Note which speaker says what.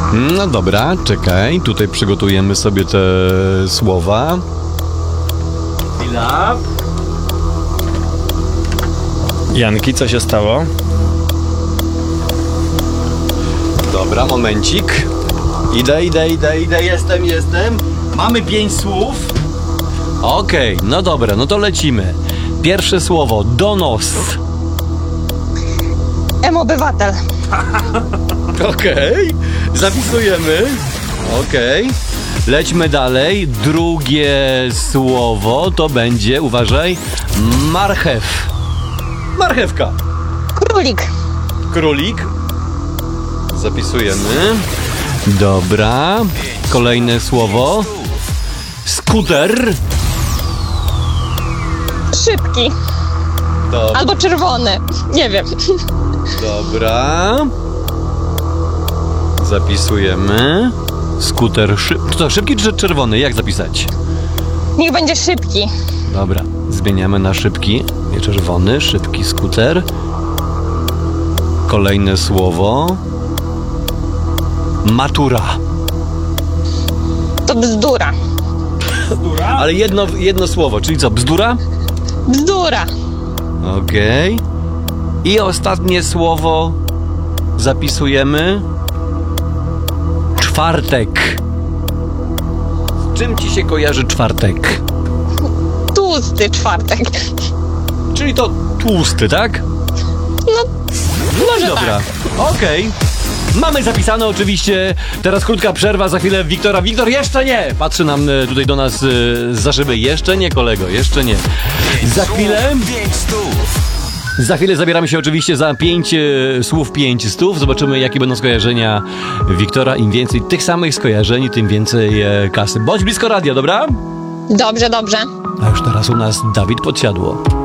Speaker 1: No dobra, czekaj. Tutaj przygotujemy sobie te słowa. Chwila.
Speaker 2: Janki, co się stało?
Speaker 1: Dobra, momencik. Idę, jestem. Mamy 5 słów. Okej, no dobra, no to lecimy. Pierwsze słowo, donos.
Speaker 3: Obywatel.
Speaker 1: Okej, zapisujemy. Okej, lećmy dalej. Drugie słowo to będzie, uważaj, marchew. Marchewka.
Speaker 3: Królik.
Speaker 1: Królik. Zapisujemy. Dobra. Kolejne słowo. Skuter.
Speaker 3: Szybki. Albo czerwony. Nie wiem.
Speaker 1: Dobra. Zapisujemy. Skuter to szybki czy czerwony? Jak zapisać?
Speaker 3: Niech będzie szybki.
Speaker 1: Dobra. Zmieniamy na szybki. Nie czerwony. Szybki skuter. Kolejne słowo. Matura.
Speaker 3: To bzdura.
Speaker 1: Ale jedno słowo, czyli co? Bzdura?
Speaker 3: Bzdura.
Speaker 1: Okej. I ostatnie słowo zapisujemy. Czwartek. Z czym ci się kojarzy czwartek?
Speaker 3: Tłusty czwartek.
Speaker 1: Czyli to tłusty, tak?
Speaker 3: No, może
Speaker 1: Dobra.
Speaker 3: tak.
Speaker 1: Okej. Mamy zapisane oczywiście. Teraz krótka przerwa, za chwilę Wiktora. Wiktor, jeszcze nie! Patrzy nam tutaj do nas za szyby. Jeszcze nie, kolego, jeszcze nie. Za chwilę zabieramy się oczywiście za 5 słów 5 stów. Zobaczymy, jakie będą skojarzenia Wiktora. Im więcej tych samych skojarzeń, tym więcej kasy. Bądź blisko radia, dobra?
Speaker 3: Dobrze.
Speaker 1: A już teraz u nas Dawid Podsiadło.